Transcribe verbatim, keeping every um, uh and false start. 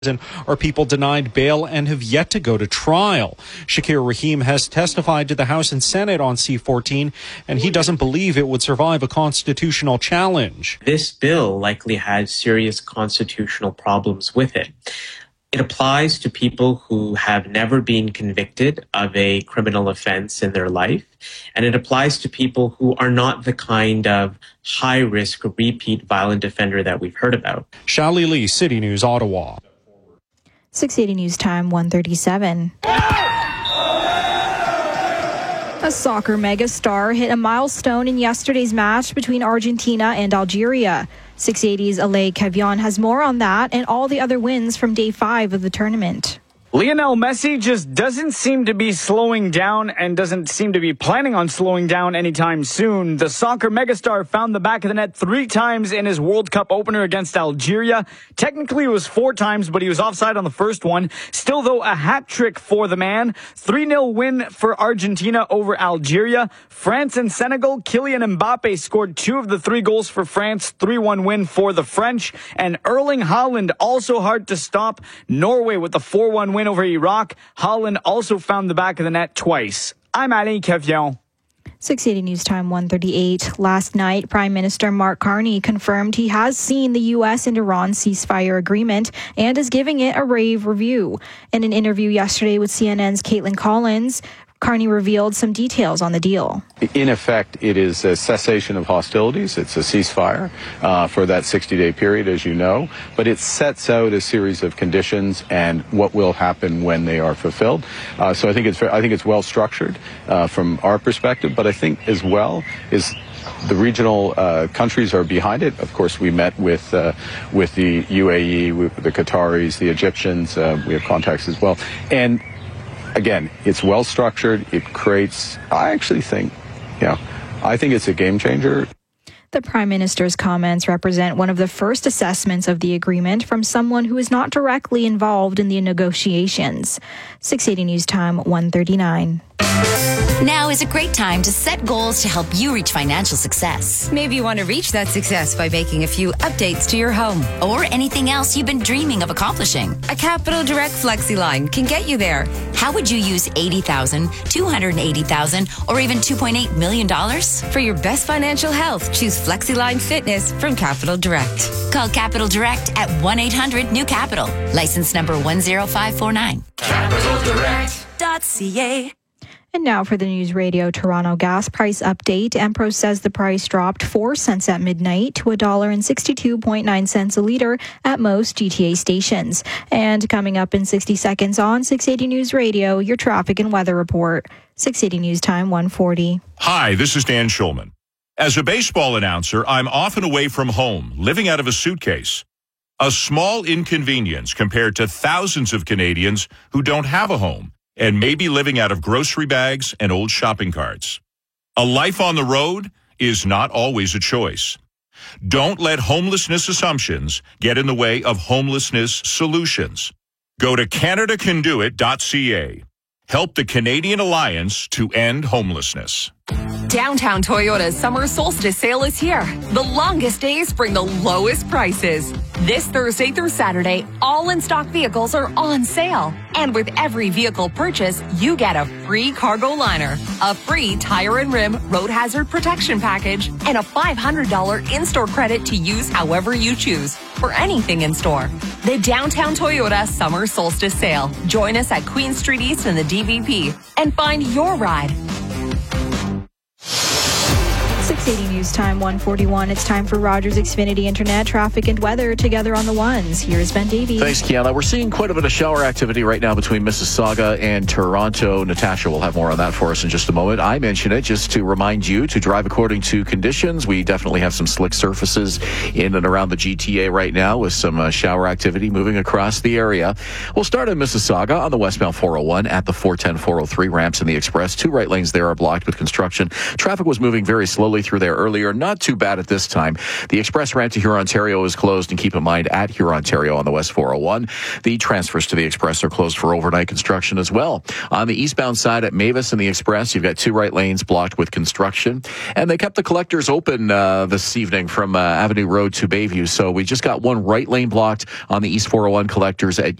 are people denied bail and have yet to go to trial. Shakir Rahim has testified to the House and Senate on C fourteen, and he doesn't believe it would survive a constitutional challenge. This bill likely has serious constitutional problems with it. It applies to people who have never been convicted of a criminal offense in their life, and it applies to people who are not the kind of high-risk repeat violent offender that we've heard about. Shali Lee, City News, Ottawa. six eighty News Time, one thirty-seven. A soccer megastar hit a milestone in yesterday's match between Argentina and Algeria. six eighty's Alay Kevion has more on that and all the other wins from day five of the tournament. Lionel Messi just doesn't seem to be slowing down and doesn't seem to be planning on slowing down anytime soon. The soccer megastar found the back of the net three times in his World Cup opener against Algeria. Technically, it was four times, but he was offside on the first one. Still, though, a hat trick for the man. three nil win for Argentina over Algeria. France and Senegal, Kylian Mbappe scored two of the three goals for France. three one win for the French. And Erling Haaland, also hard to stop. Norway with the four one win over Iraq. Haaland also found the back of the net twice. I'm Alay Kevion. six eighty News Time, one thirty-eight. Last night, Prime Minister Mark Carney confirmed he has seen the U S and Iran ceasefire agreement and is giving it a rave review. In an interview yesterday with C N N's Caitlin Collins, Carney revealed some details on the deal. In effect, it is a cessation of hostilities. It's a ceasefire uh, for that sixty-day period, as you know. But it sets out a series of conditions and what will happen when they are fulfilled. Uh, so I think it's I think it's well structured uh, from our perspective. But I think as well is the regional uh, countries are behind it. Of course, we met with uh, with the U A E, with the Qataris, the Egyptians. Uh, we have contacts as well, and again, it's well structured. It creates, I actually think, yeah, I think it's a game changer. The Prime Minister's comments represent one of the first assessments of the agreement from someone who is not directly involved in the negotiations. six eighty News Time, one thirty-nine. Now is a great time to set goals to help you reach financial success. Maybe you want to reach that success by making a few updates to your home or anything else you've been dreaming of accomplishing. A Capital Direct FlexiLine can get you there. How would you use eighty thousand dollars, two hundred eighty thousand dollars, or even two point eight million dollars? For your best financial health, choose FlexiLine Fitness from Capital Direct. Call Capital Direct at one eight hundred new capital. License number one zero five four nine. capital direct dot c a. And now for the News Radio Toronto gas price update. Empro says the price dropped four cents at midnight to one dollar and sixty-two point nine cents a litre at most G T A stations. And coming up in sixty seconds on six eighty News Radio, your traffic and weather report. six eighty News Time, one forty. Hi, this is Dan Schulman. As a baseball announcer, I'm often away from home, living out of a suitcase. A small inconvenience compared to thousands of Canadians who don't have a home and may be living out of grocery bags and old shopping carts. A life on the road is not always a choice. Don't let homelessness assumptions get in the way of homelessness solutions. Go to canada can do it dot c a. Help the Canadian Alliance to end homelessness. Downtown Toyota's summer solstice sale is here. The longest days bring the lowest prices. This Thursday through Saturday, all in-stock vehicles are on sale. And with every vehicle purchase, you get a free cargo liner, a free tire and rim road hazard protection package, and a five hundred dollars in-store credit to use however you choose for anything in store. The Downtown Toyota Summer Solstice Sale. Join us at Queen Street East in the D V P and find your ride. six eighty News Time, one forty-one. It's time for Rogers Xfinity Internet traffic and weather together on the ones. Here's Ben Davey. Thanks, Kiana. We're seeing quite a bit of shower activity right now between Mississauga and Toronto. Natasha will have more on that for us in just a moment. I mention it just to remind you to drive according to conditions. We definitely have some slick surfaces in and around the G T A right now with some uh, shower activity moving across the area. We'll start in Mississauga on the westbound four oh one at the four ten, four oh three ramps in the express. Two right lanes there are blocked with construction. Traffic was moving very slowly through through there earlier. Not too bad at this time. The express ramp to Hurontario is closed, and keep in mind at Hurontario on the West four oh one, the transfers to the express are closed for overnight construction as well. On the eastbound side at Mavis and the express, you've got two right lanes blocked with construction, and they kept the collectors open uh, this evening from uh, Avenue Road to Bayview. So we just got one right lane blocked on the East four oh one collectors at